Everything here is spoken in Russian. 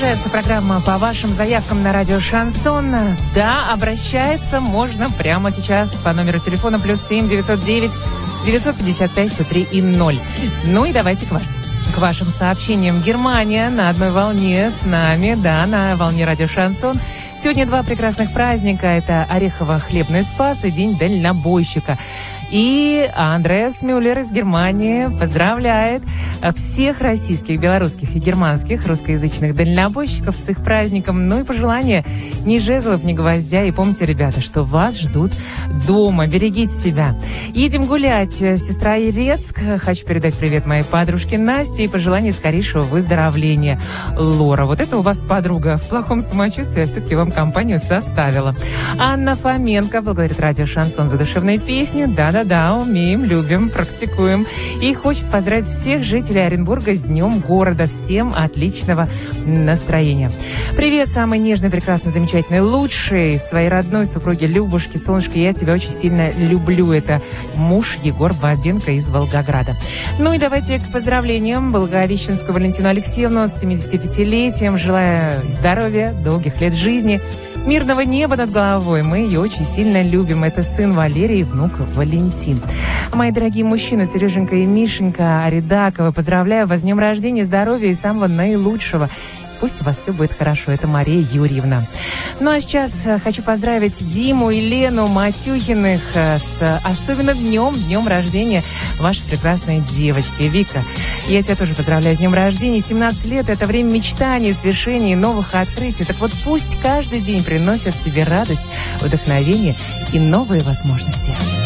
Продолжается программа по вашим заявкам на радио «Шансон». Да, обращаться можно прямо сейчас по номеру телефона +7 909 955 103 и 0. Ну и давайте к вашим сообщениям. Германия на одной волне с нами, да, на волне радио «Шансон». Сегодня два прекрасных праздника. Это Орехово-Хлебный Спас и День дальнобойщика. И Андреас Мюллер из Германии поздравляет всех российских, белорусских и германских русскоязычных дальнобойщиков с их праздником. Ну и пожелание: ни жезлов, ни гвоздя. И помните, ребята, что вас ждут дома. Берегите себя. Едем гулять. Сестра Елецк. Хочу передать привет моей подружке Насте и пожелание скорейшего выздоровления. Лора, вот это у вас подруга в плохом самочувствии, а все-таки вам компанию составила. Анна Фоменко благодарит радио «Шансон» за душевные песни. Да, умеем, любим, практикуем. И хочет поздравить всех жителей Оренбурга с Днем города. Всем отличного настроения. Привет, самый нежный, прекрасный, замечательный, лучший своей родной супруге Любушке. Солнышко, я тебя очень сильно люблю. Это муж Егор Бабенко из Волгограда. Ну и давайте к поздравлениям Благовещенскую Валентину Алексеевну с 75-летием. Желаю здоровья, долгих лет жизни, мирного неба над головой. Мы ее очень сильно любим. Это сын Валерий и внук Валентин. Мои дорогие мужчины, Сереженька и Мишенька Аридакова, поздравляю вас с днем рождения, здоровья и самого наилучшего. Пусть у вас все будет хорошо. Это Мария Юрьевна. Ну а сейчас хочу поздравить Диму и Лену Матюхиных с особенным днем рождения вашей прекрасной девочки. Вика, я тебя тоже поздравляю с днем рождения. 17 лет – это время мечтаний, свершений, новых открытий. Так вот, пусть каждый день приносит тебе радость, вдохновение и новые возможности.